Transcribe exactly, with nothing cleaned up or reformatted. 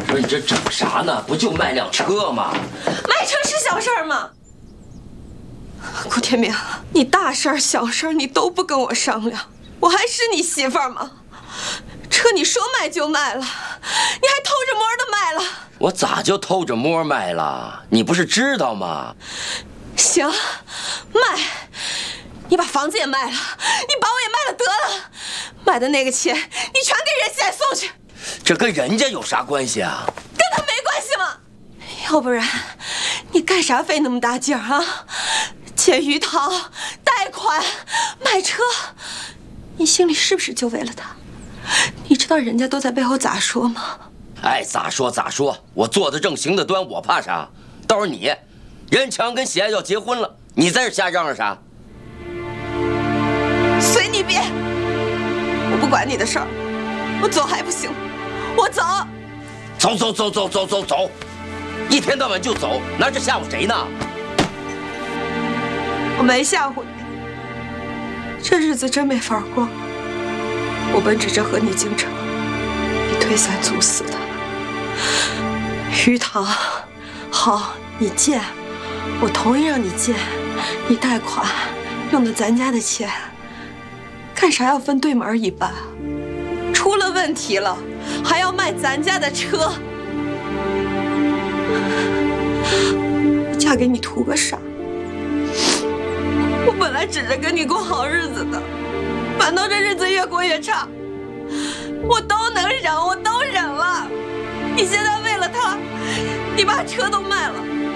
不是你这整啥呢？不就卖辆车吗？ 卖车是小事儿吗？顾天明，你大事儿小事儿你都不跟我商量，我还是你媳妇儿吗？车你说卖就卖了，你还偷着摸的卖了。 我咋就偷着摸卖了？你不是知道吗？ 行，卖。你把房子也卖了，你把我也卖了得了，卖的那个钱你全给任贤送去。 这跟人家有啥关系啊？ 跟他没关系吗？要不然你干啥费那么大劲儿啊？借鱼塘、贷款、卖车，你心里是不是就为了他？你知道人家都在背后咋说吗？ 爱咋说咋说，我坐得正行得端，我怕啥？倒是你，任强跟喜爱要结婚了，你在这瞎嚷嚷啥？ 随你便，我不管你的事儿，我走还不行？我走， 走走走走走走走，一天到晚就走，拿着吓唬谁呢？ 我没吓唬你，这日子真没法过。我奔着这和你进城，你推三阻四的。鱼塘，好，你借，我同意让你借，你贷款，用的咱家的钱。干啥要分对门一半？出了问题了，还要卖咱家的车。我嫁给你图个啥？我本来指着跟你过好日子的，反倒这日子越过越差。我都能忍，我都忍了。你现在为了他，你把车都卖了，